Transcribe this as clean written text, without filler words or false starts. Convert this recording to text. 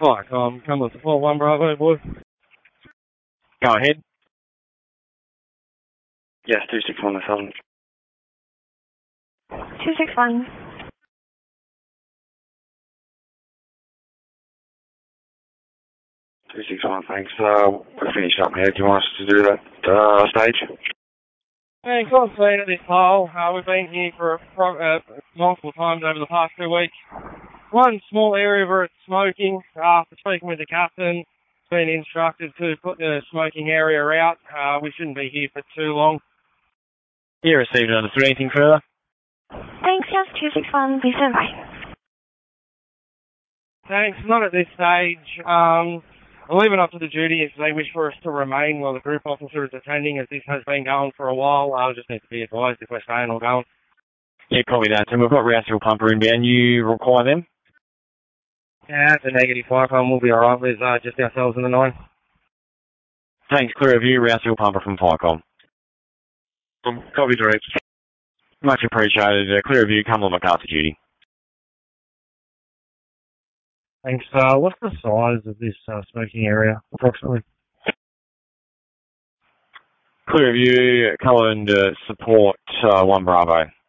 Hi, come on, support 1 Bravo, boys. Go ahead. Yes, 261 Southern. 261. 261, thanks. We're finished up here. Do you want us to do that stage? Hey, got a scene at this hole. We've been here for multiple times over the past 2 weeks. One small area where it's smoking. After speaking with the captain, been instructed to put the smoking area out. We shouldn't be here for too long. You received it. Understood. Anything further? Thanks, yes, 261. Please stand by. Thanks. Not at this stage. I'll leave it up to the duty if they wish for us to remain while the group officer is attending, as this has been going for a while. I'll just need to be advised if we're staying or going. Yeah, copy that. And we've got Rouse Hill Pumper inbound. You require them? Yeah, it's a negative 5, we'll be alright with just ourselves in the 9. Thanks. Clear of you. Rouse Hill Pumper from Firecom. Copy direct. Much appreciated. Clear of you. Come on, MacArthur duty. Thanks. What's the size of this smoking area, approximately? Clear of you. Colour and support 1 Bravo.